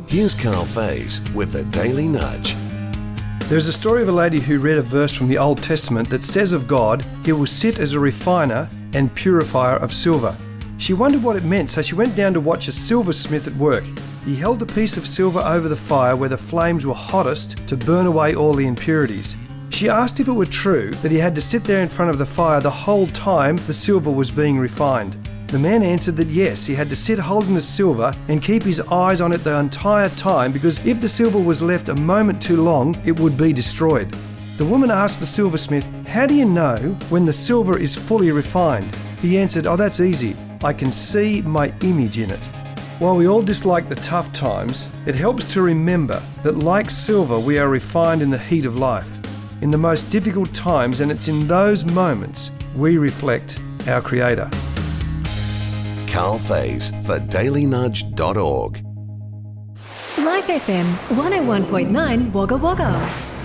Here's Carl Faze with the Daily Nudge. There's a story of a lady who read a verse from the Old Testament that says of God, "He will sit as a refiner and purifier of silver." She wondered what it meant, so she went down to watch a silversmith at work. He held a piece of silver over the fire where the flames were hottest to burn away all the impurities. She asked if it were true that he had to sit there in front of the fire the whole time the silver was being refined. The man answered that yes, he had to sit holding the silver and keep his eyes on it the entire time, because if the silver was left a moment too long, it would be destroyed. The woman asked the silversmith, "How do you know when the silver is fully refined?" He answered, "Oh, that's easy. I can see my image in it." While we all dislike the tough times, it helps to remember that like silver, we are refined in the heat of life, in the most difficult times, and it's in those moments we reflect our Creator. Carl Faze for dailynudge.org. Life FM 101.9 Wagga Wagga.